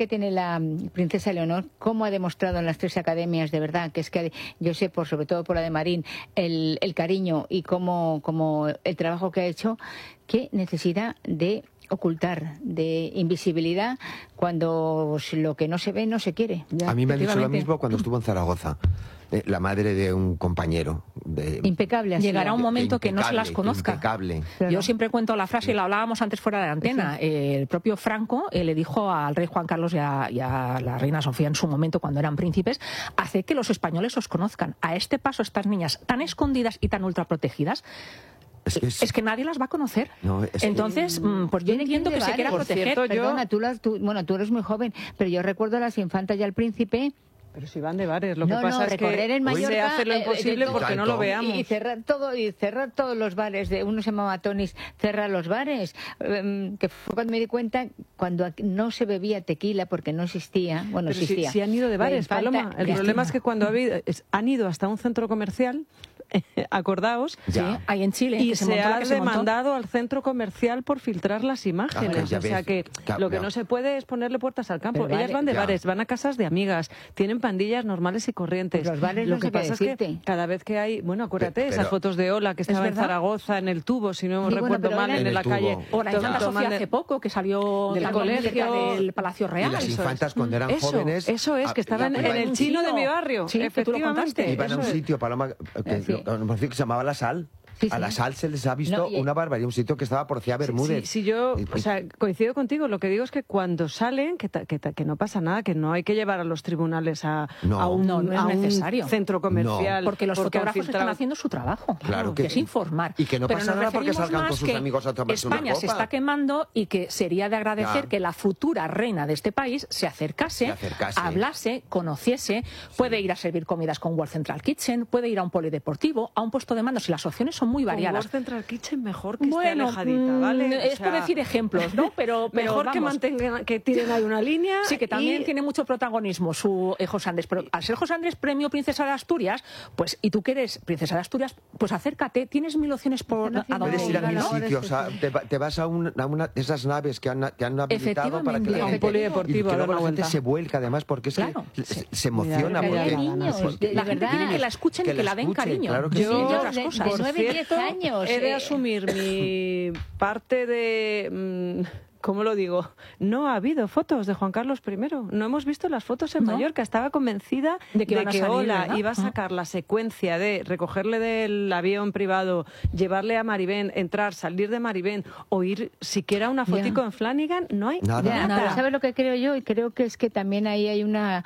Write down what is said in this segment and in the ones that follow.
que tiene la princesa Leonor, cómo ha demostrado en las 3 academias, de verdad, que es que yo sé, sobre todo por la de Marín, el cariño y cómo el trabajo que ha hecho, qué necesidad de ocultar, de invisibilidad, cuando lo que no se ve no se quiere. A mí me han dicho lo mismo cuando estuvo en Zaragoza. La madre de un compañero. Impecable. Así. Llegará un momento que no se las conozca. Impecable. Yo siempre cuento la frase, y la hablábamos antes fuera de la antena. Sí. El propio Franco le dijo al rey Juan Carlos y a la reina Sofía en su momento, cuando eran príncipes, haced que los españoles os conozcan. A este paso, estas niñas tan escondidas y tan ultraprotegidas, es que nadie las va a conocer. No, entonces, pues yo entiendo que se quiera proteger. Cierto, perdona, tú eres muy joven, pero yo recuerdo a las infantas y al príncipe. Pero si van de bares, lo que pasa es que en Mallorca, se hace lo imposible porque no lo veamos. Y cerrar todos los bares. Uno se llamaba Tonis, cerrar los bares. Que fue cuando me di cuenta, cuando no se bebía tequila porque no existía. Bueno, pero existía. Si han ido de bares, Paloma. El problema es que cuando han ido hasta un centro comercial, acordaos, hay en Chile, y se ha demandado al centro comercial por filtrar las imágenes. O sea que lo que no se puede es ponerle puertas al campo. Pero ellas van de bares, van a casas de amigas, tienen pandillas normales y corrientes. Pues los bares lo no que sé pasa es que cada vez que hay, bueno, acuérdate, esas fotos de Ola que estaba en Zaragoza, en el Tubo, si no recuerdo mal, en la calle. O la infanta Sofía hace poco, que salió del colegio, del Palacio Real. Y las infantas cuando eran jóvenes... Eso es, que estaban en el chino de mi barrio. Sí, efectivamente. Iban a un sitio, Paloma, que se llamaba La Sal. A La Sal se les ha visto una barbaridad, un sitio que estaba por Cía Bermúdez. Sí, yo coincido contigo. Lo que digo es que cuando salen, que no pasa nada, que no hay que llevar a los tribunales a un centro comercial. Porque los fotógrafos están haciendo su trabajo. Claro que es informar. Y que no pasa nada porque salgan con sus amigos a tomarse una España copa. se está quemando y que sería de agradecer que la futura reina de este país se acercase, hablase, conociese, puede ir a servir comidas con World Central Kitchen, puede ir a un polideportivo, a un puesto de mando, si las opciones son muy variadas. Con World Central Kitchen mejor que esté alejadita, ¿vale? Es por decir ejemplos, ¿no? Pero mejor vamos, que mantengan, que tiren ahí una línea. Sí, que también tiene mucho protagonismo su José Andrés, pero al ser José Andrés premio Princesa de Asturias, pues, y tú que eres Princesa de Asturias, pues acércate, tienes 1000 opciones por a donde puedes ir a 1000 sitios, te vas a una de esas naves que han habilitado para que la gente, polideportivo, y que luego la gente se vuelca además porque es que se emociona. Porque niños, la gente quiere que la escuchen y que la den cariño. Claro que yo, de 9-10 años. He de asumir mi parte de... ¿Cómo lo digo? No ha habido fotos de Juan Carlos I. No hemos visto las fotos en Mallorca. Estaba convencida de que Ola iba a sacar la secuencia de recogerle del avión privado, llevarle a Maribén, entrar, salir de Maribén o ir siquiera una fotico en Flanagan. No hay nada. ¿Sabes lo que creo yo? Y creo que es que también ahí hay una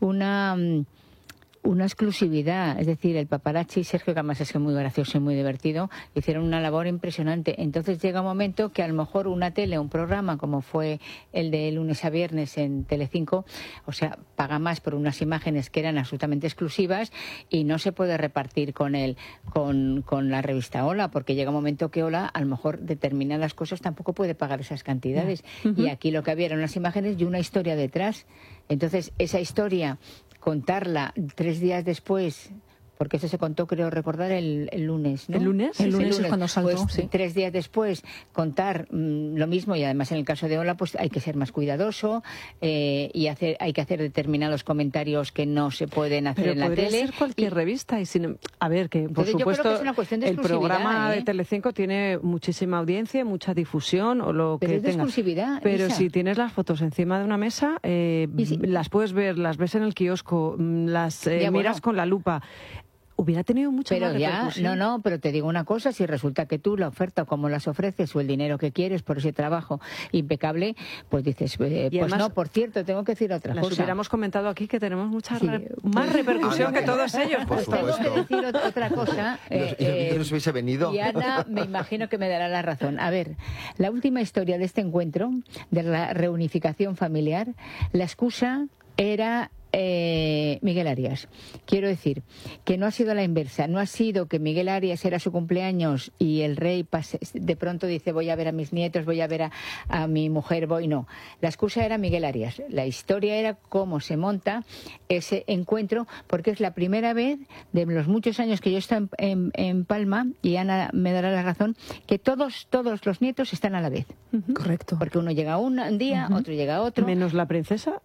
exclusividad, es decir, el paparazzi Sergio, que además es que muy gracioso y muy divertido, hicieron una labor impresionante. Entonces llega un momento que a lo mejor una tele, un programa como fue el de lunes a viernes en Telecinco, o sea, paga más por unas imágenes que eran absolutamente exclusivas y no se puede repartir con la revista Hola, porque llega un momento que Hola, a lo mejor determinadas cosas tampoco puede pagar esas cantidades. Y aquí lo que había eran unas imágenes y una historia detrás. Entonces, esa historia, contarla 3 días después, porque eso se contó, creo recordar, el lunes, ¿no? ¿El lunes? El lunes es cuando saltó, pues, sí. 3 días después, contar lo mismo, y además en el caso de Ola, pues hay que ser más cuidadoso y hay que hacer determinados comentarios que no se pueden hacer en la tele. Pero podría ser cualquier revista. A ver, que por supuesto el programa de Telecinco tiene muchísima audiencia, mucha difusión o lo que tenga. Exclusividad, pero Isa, si tienes las fotos encima de una mesa, las puedes ver, las ves en el kiosco, las miras con la lupa. Hubiera tenido mucha más repercusión. No, pero te digo una cosa, si resulta que tú la oferta o como las ofreces o el dinero que quieres por ese trabajo impecable, pues dices, pues además, no, por cierto, tengo que decir otra cosa. Hubiéramos comentado aquí que tenemos mucha más repercusión que todos ellos. Por tengo que decir otra cosa. ¿Y no se hubiese venido? Y Ana, me imagino que me dará la razón. A ver, la última historia de este encuentro, de la reunificación familiar, la excusa era Miguel Arias. Quiero decir que no ha sido la inversa, no ha sido que Miguel Arias era su cumpleaños y el rey de pronto dice voy a ver a mis nietos, voy a ver a mi mujer, no. La excusa era Miguel Arias. La historia era cómo se monta ese encuentro, porque es la primera vez de los muchos años que yo estoy en Palma, y Ana me dará la razón, que todos los nietos están a la vez. Correcto. Porque uno llega un día, otro llega otro. Menos la princesa